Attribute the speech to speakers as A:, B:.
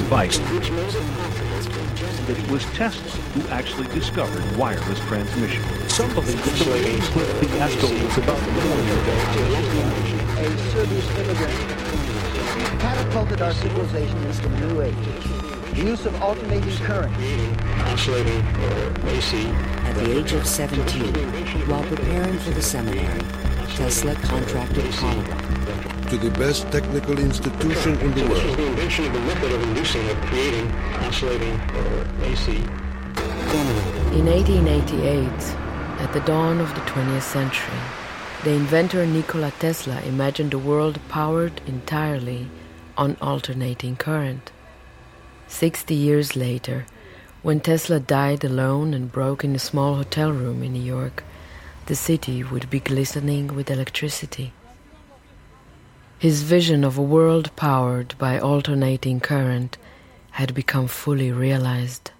A: device, that it was Tesla who actually discovered wireless transmission.
B: Some believe that the fiasco was about the
C: A Serbian immigrant catapulted our civilization into the new age. The use of alternating current.
D: Oscillating AC.
E: At the age of 17, while preparing for the seminary, Tesla contracted cholera.
F: To the best technical institution in the world.
D: This was the invention of the method of inducing, of creating oscillating AC.
G: In 1888, at the dawn of the 20th century, the inventor Nikola Tesla imagined a world powered entirely on alternating current. 60 years later, when Tesla died alone and broke in a small hotel room in New York, the city would be glistening with electricity. His vision of a world powered by alternating current had become fully realized.